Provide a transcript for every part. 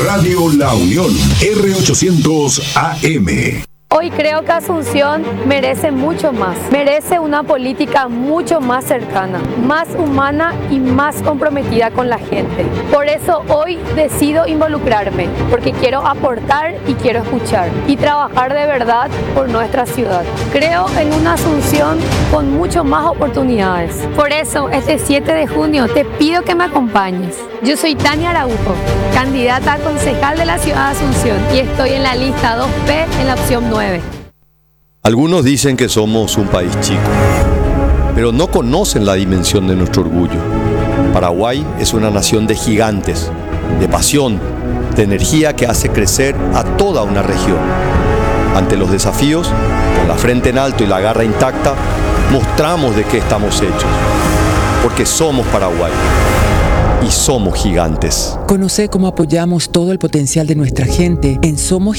Radio La Unión, R800 AM. Hoy creo que Asunción merece mucho más. Merece una política mucho más cercana, más humana y más comprometida con la gente. Por eso hoy decido involucrarme, porque quiero aportar y quiero escuchar y trabajar de verdad por nuestra ciudad. Creo en una Asunción con mucho más oportunidades. Por eso, este 7 de junio te pido que me acompañes. Yo soy Tania Araujo, candidata a concejal de la ciudad de Asunción y estoy en la lista 2P en la opción 9. Algunos dicen que somos un país chico, pero no conocen la dimensión de nuestro orgullo. Paraguay es una nación de gigantes, de pasión, de energía que hace crecer a toda una región. Ante los desafíos, con la frente en alto y la garra intacta, mostramos de qué estamos hechos, porque somos Paraguay. Y somos gigantes. Conoce cómo apoyamos todo el potencial de nuestra gente en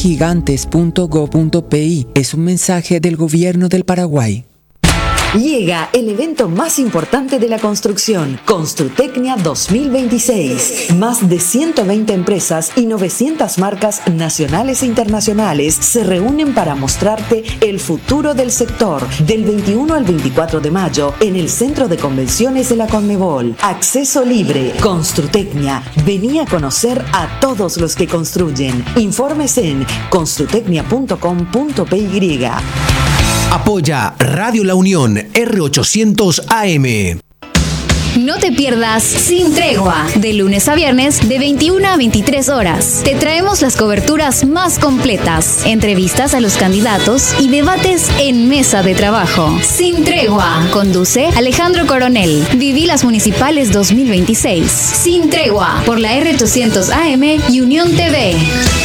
somosgigantes.go.pi. Es un mensaje del Gobierno del Paraguay. Llega el evento más importante de la construcción, Construtecnia 2026. Más de 120 empresas y 900 marcas nacionales e internacionales se reúnen para mostrarte el futuro del sector. Del 21 al 24 de mayo en el Centro de Convenciones de la Conmebol. Acceso libre. Construtecnia. Vení a conocer a todos los que construyen. Informes en construtecnia.com.py. Apoya Radio La Unión, R800 AM. No te pierdas Sin Tregua, de lunes a viernes de 21 a 23 horas. Te traemos las coberturas más completas, entrevistas a los candidatos y debates en mesa de trabajo. Sin Tregua, conduce Alejandro Coronel. Viví las municipales 2026. Sin Tregua, por la R800 AM y Unión TV.